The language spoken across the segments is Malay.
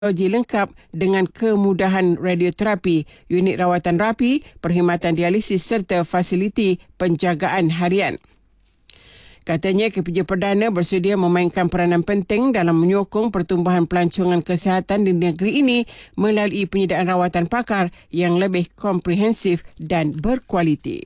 teknologi lengkap dengan kemudahan radioterapi, unit rawatan rapi, perkhidmatan dialisis serta fasiliti penjagaan harian. Katanya KPJ Perdana bersedia memainkan peranan penting dalam menyokong pertumbuhan pelancongan kesihatan di negeri ini melalui penyediaan rawatan pakar yang lebih komprehensif dan berkualiti.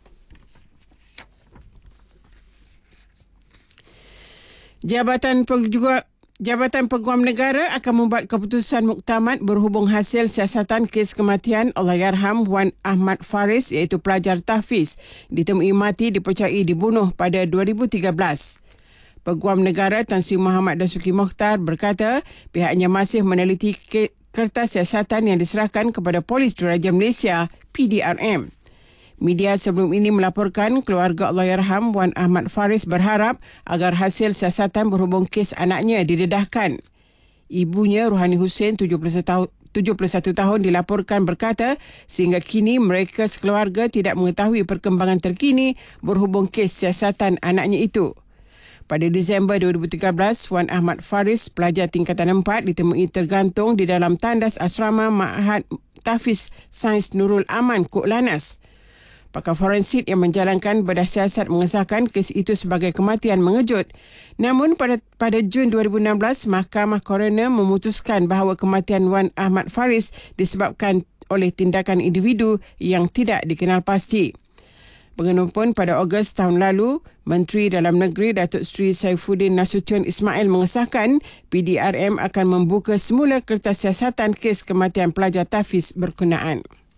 Jabatan Peguam Negara akan membuat keputusan muktamad berhubung hasil siasatan kes kematian Allahyarham Wan Ahmad Faris iaitu pelajar tahfiz ditemui mati dipercayai dibunuh pada 2013. Peguam Negara Tan Sri Muhammad Dasuki Mokhtar berkata pihaknya masih meneliti kertas siasatan yang diserahkan kepada Polis Diraja Malaysia PDRM. Media sebelum ini melaporkan keluarga Allahyarham Wan Ahmad Faris berharap agar hasil siasatan berhubung kes anaknya didedahkan. Ibunya Ruhani Hussein 71 tahun dilaporkan berkata sehingga kini mereka sekeluarga tidak mengetahui perkembangan terkini berhubung kes siasatan anaknya itu. Pada Disember 2013, Wan Ahmad Faris, pelajar tingkatan 4 ditemui tergantung di dalam tandas asrama Ma'had Tahfiz Sains Nurul Aman, Kok Lanas. Pakar forensik yang menjalankan bedah siasat mengesahkan kes itu sebagai kematian mengejut. Namun pada Jun 2016, Mahkamah Coroner memutuskan bahawa kematian Wan Ahmad Faris disebabkan oleh tindakan individu yang tidak dikenal pasti. Bagaimanapun pada Ogos tahun lalu, Menteri Dalam Negeri Datuk Seri Saifuddin Nasution Ismail mengesahkan PDRM akan membuka semula kertas siasatan kes kematian pelajar tahfiz berkenaan.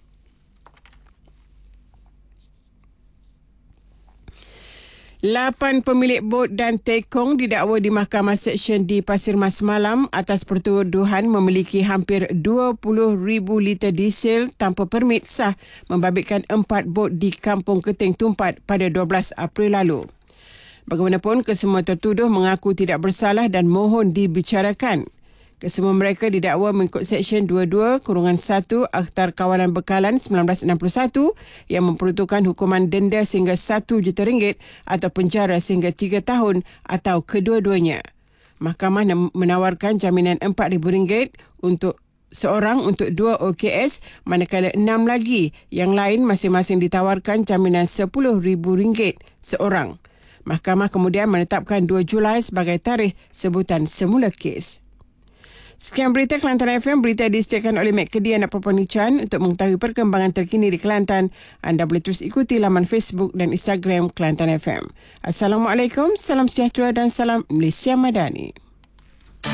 8 pemilik bot dan tekong didakwa di Mahkamah Seksyen di Pasir Mas semalam atas pertuduhan memiliki hampir 20,000 liter diesel tanpa permit sah membabitkan 4 bot di Kampung Keting Tumpat pada 12 April lalu. Bagaimanapun, kesemua tertuduh mengaku tidak bersalah dan mohon dibicarakan. Kesemua mereka didakwa mengikut Seksyen 22-1 Akhtar Kawalan Bekalan 1961 yang memperuntukkan hukuman denda sehingga RM1 juta atau penjara sehingga 3 tahun atau kedua-duanya. Mahkamah menawarkan jaminan RM4,000 untuk seorang untuk 2 OKS manakala 6 lagi yang lain masing-masing ditawarkan jaminan RM10,000 seorang. Mahkamah kemudian menetapkan 2 Julai sebagai tarikh sebutan semula kes. Sekian berita Kelantan FM. Berita disediakan oleh Mek Kedi Anak Perempuan Chan. Untuk mengetahui perkembangan terkini di Kelantan, anda boleh terus ikuti laman Facebook dan Instagram Kelantan FM. Assalamualaikum, salam sejahtera dan salam Malaysia Madani.